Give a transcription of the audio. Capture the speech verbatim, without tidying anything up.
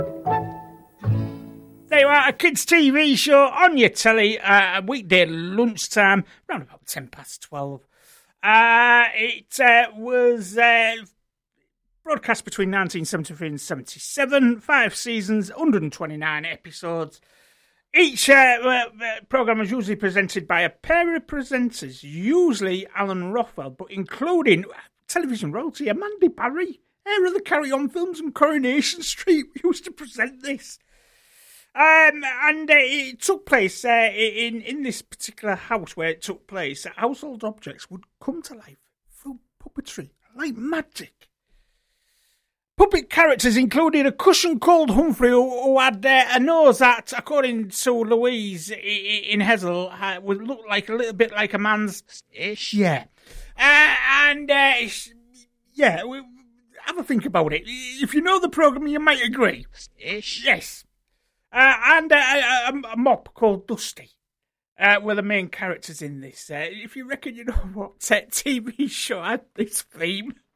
There you are, a kids' T V show on your telly, uh, a weekday lunchtime, around about ten past twelve. Uh, it uh, was uh, broadcast between nineteen seventy-three and seventy-seven, five seasons, one hundred twenty-nine episodes. Each uh, uh, programme was usually presented by a pair of presenters, usually Alan Rothwell, but including television royalty Amanda Barry, heir of the Carry On films and Coronation Street, used to present this. Um, and uh, it took place uh, in, in this particular house where it took place. Household objects would come to life through puppetry, like magic. Puppet characters included a cushion called Humphrey, who, who had uh, a nose that, according to Louise in Hessel, uh, would look like a little bit like a man's ish. Yeah. Uh, and, uh, yeah, we, have a think about it. If you know the programme, you might agree. Ish. Yes. Uh, and uh, a, a mop called Dusty uh, were the main characters in this. Uh, if you reckon you know what uh, T V show had this theme,